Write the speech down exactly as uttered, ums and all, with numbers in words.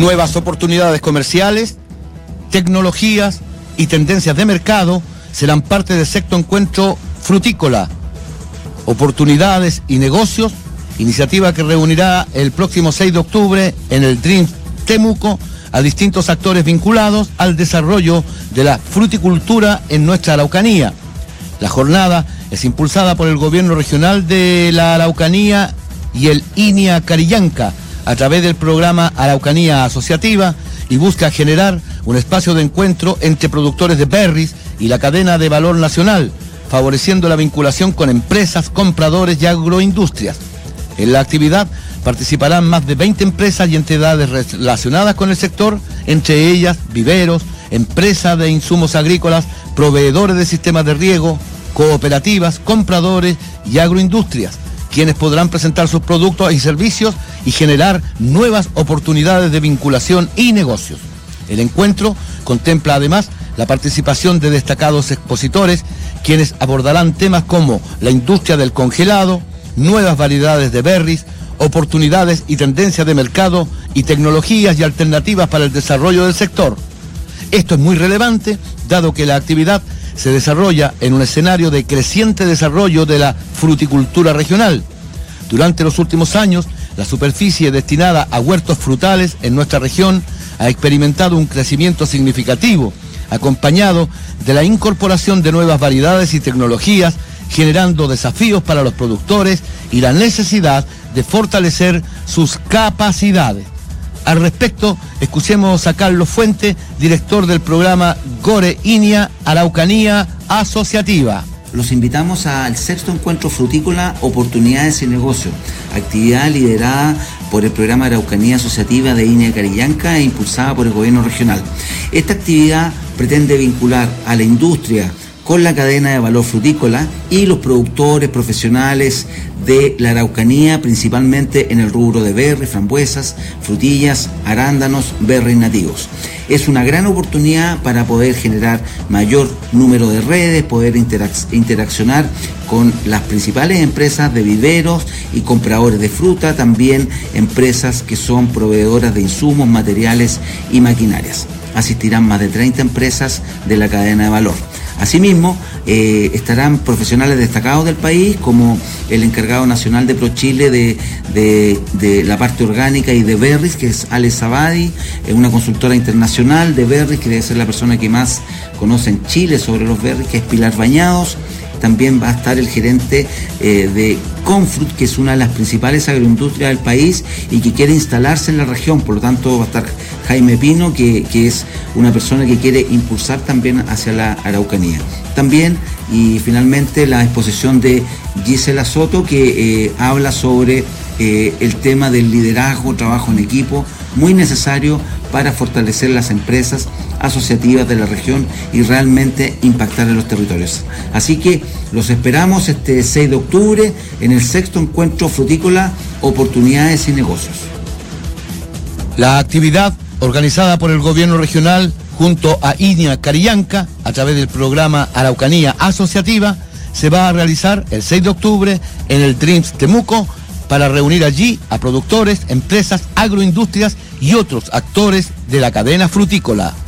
Nuevas oportunidades comerciales, tecnologías y tendencias de mercado serán parte del sexto encuentro frutícola. Oportunidades y negocios, iniciativa que reunirá el próximo seis de octubre en el Dreams Temuco a distintos actores vinculados al desarrollo de la fruticultura en nuestra Araucanía. La jornada es impulsada por el gobierno regional de la Araucanía y el INIA Carillanca a través del programa Araucanía Asociativa y busca generar un espacio de encuentro entre productores de berries y la cadena de valor nacional, favoreciendo la vinculación con empresas, compradores y agroindustrias. En la actividad participarán más de veinte empresas y entidades relacionadas con el sector, entre ellas viveros, empresas de insumos agrícolas, proveedores de sistemas de riego, cooperativas, compradores y agroindustrias, quienes podrán presentar sus productos y servicios y generar nuevas oportunidades de vinculación y negocios. El encuentro contempla además la participación de destacados expositores, quienes abordarán temas como la industria del congelado, nuevas variedades de berries, oportunidades y tendencias de mercado y tecnologías y alternativas para el desarrollo del sector. Esto es muy relevante, dado que la actividad se desarrolla en un escenario de creciente desarrollo de la fruticultura regional. Durante los últimos años, la superficie destinada a huertos frutales en nuestra región ha experimentado un crecimiento significativo, acompañado de la incorporación de nuevas variedades y tecnologías, generando desafíos para los productores y la necesidad de fortalecer sus capacidades. Al respecto, escuchemos a Carlos Fuente, director del programa Gore INIA Araucanía Asociativa. Los invitamos al sexto encuentro frutícola Oportunidades y Negocios, actividad liderada por el programa Araucanía Asociativa de INIA Carillanca e impulsada por el gobierno regional. Esta actividad pretende vincular a la industria con la cadena de valor frutícola y los productores profesionales de la Araucanía, principalmente en el rubro de berries, frambuesas, frutillas, arándanos, berries nativos. Es una gran oportunidad para poder generar mayor número de redes, poder interac- interaccionar con las principales empresas de viveros y compradores de fruta, también empresas que son proveedoras de insumos, materiales y maquinarias. Asistirán más de treinta empresas de la cadena de valor. Asimismo, eh, estarán profesionales destacados del país, como el encargado nacional de ProChile de, de, de la parte orgánica y de berries, que es Alex Zabadi, eh, una consultora internacional de berries, que debe ser la persona que más conoce en Chile sobre los berries, que es Pilar Bañados. También va a estar el gerente eh, de Confrut, que es una de las principales agroindustrias del país y que quiere instalarse en la región. Por lo tanto, va a estar Jaime Pino, que, que es una persona que quiere impulsar también hacia la Araucanía. También, y finalmente, la exposición de Gisela Soto, que eh, habla sobre eh, el tema del liderazgo, trabajo en equipo, muy necesario para fortalecer las empresas asociativas de la región y realmente impactar en los territorios. Así que los esperamos este seis de octubre en el sexto encuentro frutícola Oportunidades y Negocios. La actividad, organizada por el gobierno regional junto a INIA Carillanca a través del programa Araucanía Asociativa, se va a realizar el seis de octubre en el Dreams Temuco para reunir allí a productores, empresas, agroindustrias y otros actores de la cadena frutícola.